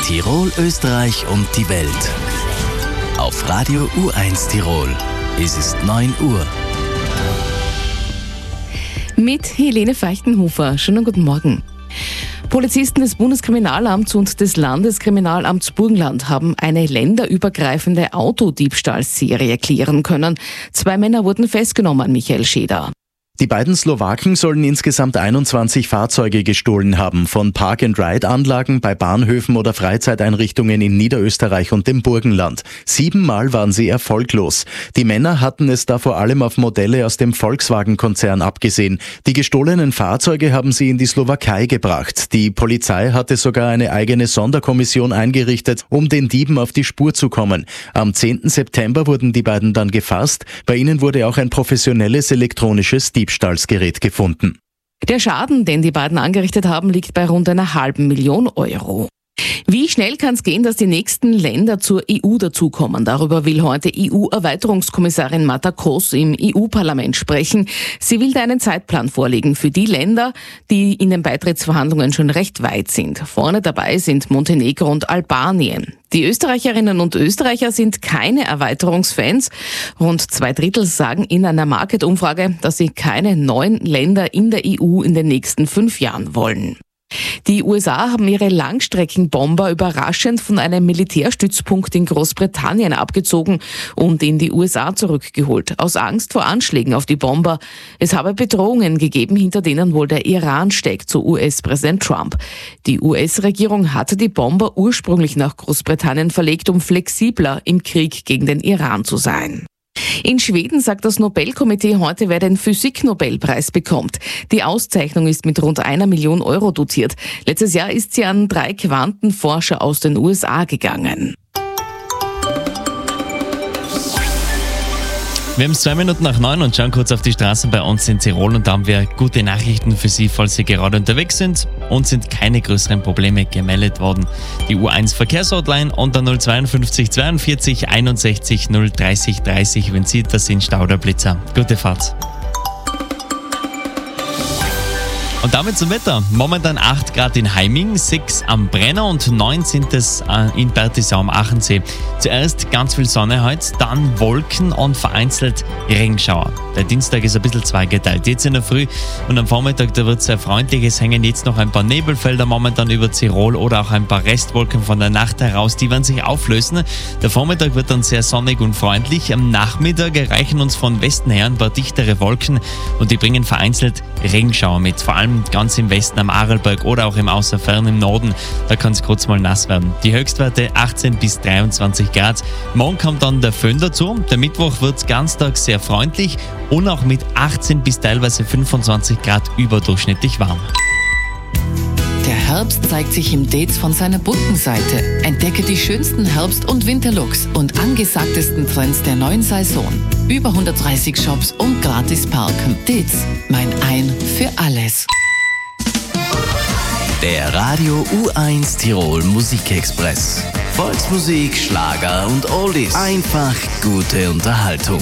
Tirol, Österreich und die Welt. Auf Radio U1 Tirol. Es ist 9 Uhr. Mit Helene Feichtenhofer. Schönen guten Morgen. Polizisten des Bundeskriminalamts und des Landeskriminalamts Burgenland haben eine länderübergreifende Autodiebstahlserie klären können. 2 Männer wurden festgenommen, Michael Scheder. Die beiden Slowaken sollen insgesamt 21 Fahrzeuge gestohlen haben, von Park-and-Ride-Anlagen bei Bahnhöfen oder Freizeiteinrichtungen in Niederösterreich und dem Burgenland. 7-mal waren sie erfolglos. Die Männer hatten es da vor allem auf Modelle aus dem Volkswagen-Konzern abgesehen. Die gestohlenen Fahrzeuge haben sie in die Slowakei gebracht. Die Polizei hatte sogar eine eigene Sonderkommission eingerichtet, um den Dieben auf die Spur zu kommen. Am 10. September wurden die beiden dann gefasst. Bei ihnen wurde auch ein professionelles elektronisches Diebstahlsgerät gefunden. Der Schaden, den die beiden angerichtet haben, liegt bei rund 500.000 Euro. Wie schnell kann es gehen, dass die nächsten Länder zur EU dazukommen? Darüber will heute EU-Erweiterungskommissarin Marta Kos im EU-Parlament sprechen. Sie will da einen Zeitplan vorlegen für die Länder, die in den Beitrittsverhandlungen schon recht weit sind. Vorne dabei sind Montenegro und Albanien. Die Österreicherinnen und Österreicher sind keine Erweiterungsfans. Rund 2/3 sagen in einer Market-Umfrage, dass sie keine neuen Länder in der EU in den nächsten 5 Jahren wollen. Die USA haben ihre Langstreckenbomber überraschend von einem Militärstützpunkt in Großbritannien abgezogen und in die USA zurückgeholt, aus Angst vor Anschlägen auf die Bomber. Es habe Bedrohungen gegeben, hinter denen wohl der Iran steckt, so US-Präsident Trump. Die US-Regierung hatte die Bomber ursprünglich nach Großbritannien verlegt, um flexibler im Krieg gegen den Iran zu sein. In Schweden sagt das Nobelkomitee heute, wer den Physik-Nobelpreis bekommt. Die Auszeichnung ist mit rund 1 Million Euro dotiert. Letztes Jahr ist sie an 3 Quantenforscher aus den USA gegangen. Wir haben es 2 Minuten nach 9 und schauen kurz auf die Straßen bei uns in Tirol und da haben wir gute Nachrichten für Sie, falls Sie gerade unterwegs sind. Uns sind keine größeren Probleme gemeldet worden. Die U1 Verkehrshotline unter 052 42 61 030 30, wenn Sie das sind, Stau oder Blitzer. Gute Fahrt. Und damit zum Wetter. Momentan 8 Grad in Heiming, 6 am Brenner und 9 sind es in Bertisau am Achensee. Zuerst ganz viel Sonne heute, dann Wolken und vereinzelt Regenschauer. Der Dienstag ist ein bisschen zweigeteilt. Jetzt in der Früh und am Vormittag, da wird sehr freundlich. Es hängen jetzt noch ein paar Nebelfelder momentan über Tirol oder auch ein paar Restwolken von der Nacht heraus. Die werden sich auflösen. Der Vormittag wird dann sehr sonnig und freundlich. Am Nachmittag erreichen uns von Westen her ein paar dichtere Wolken und die bringen vereinzelt Regenschauer mit. Vor allem ganz im Westen am Arlberg oder auch im außerfernen Norden. Da kann es kurz mal nass werden. Die Höchstwerte 18 bis 23 Grad. Morgen kommt dann der Föhn dazu. Der Mittwoch wird ganztags sehr freundlich und auch mit 18 bis teilweise 25 Grad überdurchschnittlich warm. Der Herbst zeigt sich im Dates von seiner bunten Seite. Entdecke die schönsten Herbst- und Winterlooks und angesagtesten Trends der neuen Saison. Über 130 Shops und gratis parken. Dates, mein Ein für alles. Der Radio U1 Tirol Musikexpress. Volksmusik, Schlager und Oldies. Einfach gute Unterhaltung.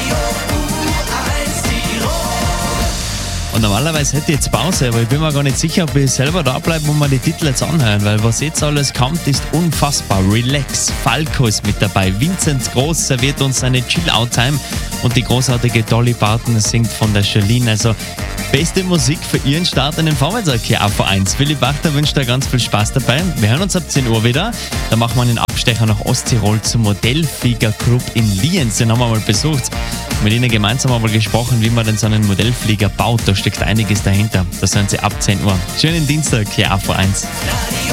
Und normalerweise hätte ich jetzt Pause, aber ich bin mir gar nicht sicher, ob ich selber da bleibe und mir die Titel jetzt anhören, weil was jetzt alles kommt, ist unfassbar. Relax, Falco ist mit dabei, Vincent Groß serviert uns eine Chill-Out-Time und die großartige Dolly Parton singt von der Charlene. Also beste Musik für Ihren Start in den Vormittag hier auf A1. Philipp Wachter wünscht da ganz viel Spaß dabei. Wir hören uns ab 10 Uhr wieder. Da machen wir einen Abstecher nach Osttirol zum Modellfliegerclub in Lienz. Den haben wir mal besucht. Mit ihnen gemeinsam haben wir gesprochen, wie man denn so einen Modellflieger baut. Da steckt einiges dahinter. Das hören Sie ab 10 Uhr. Schönen Dienstag hier auf A1.